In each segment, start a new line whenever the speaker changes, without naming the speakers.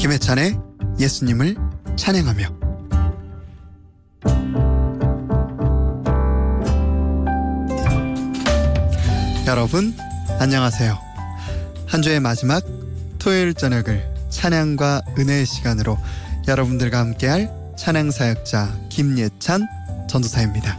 김혜찬의 예수님을 찬양하며. 여러분 안녕하세요. 한 주의 마지막 토요일 저녁을 찬양과 은혜의 시간으로 여러분들과 함께할 찬양사역자 김예찬 전도사입니다.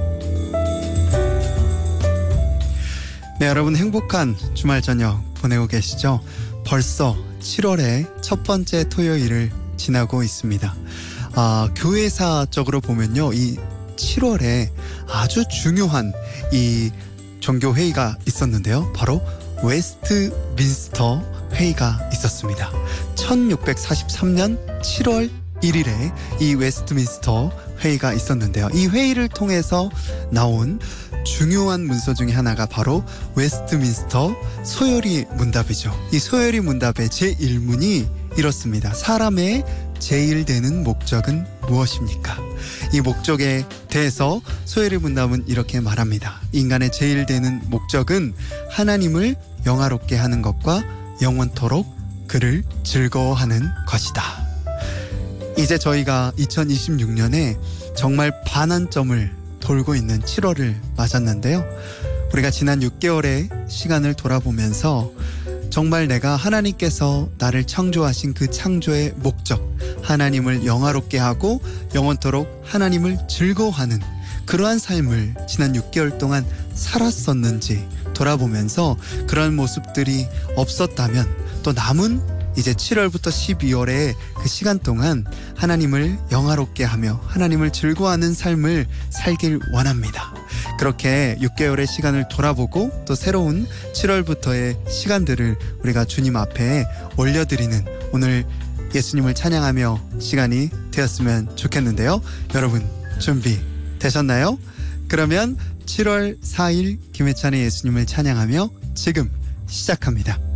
네, 여러분 행복한 주말 저녁 보내고 계시죠? 벌써 7월의 첫 번째 토요일을 지나고 있습니다. 교회사적으로 보면요, 이 7월에 아주 중요한 이 종교회의가 있었는데요. 바로 웨스트민스터 회의가 있었습니다. 1643년 7월 1일에 이 웨스트민스터 회의가 있었는데요. 이 회의를 통해서 나온 중요한 문서 중에 하나가 바로 웨스트민스터 소요리 문답이죠. 이 소요리 문답의 제1문이 이렇습니다. 사람의 제일 되는 목적은 무엇입니까? 이 목적에 대해서 소요리 문답은 이렇게 말합니다. 인간의 제일 되는 목적은 하나님을 영화롭게 하는 것과 영원토록 그를 즐거워하는 것이다. 이제 저희가 2026년에 정말 반환점을 돌고 있는 7월을 맞았는데요. 우리가 지난 6개월의 시간을 돌아보면서 정말 내가 하나님께서 나를 창조하신 그 창조의 목적, 하나님을 영화롭게 하고 영원토록 하나님을 즐거워하는 그러한 삶을 지난 6개월 동안 살았었는지 돌아보면서 그런 모습들이 없었다면 또 남은 이제 7월부터 12월의 그 시간 동안 하나님을 영화롭게 하며 하나님을 즐거워하는 삶을 살길 원합니다. 그렇게 6개월의 시간을 돌아보고 또 새로운 7월부터의 시간들을 우리가 주님 앞에 올려드리는 오늘 예수님을 찬양하며 시간이 되었으면 좋겠는데요. 여러분 준비 되셨나요? 그러면 7월 4일 김혜찬의 예수님을 찬양하며 지금 시작합니다.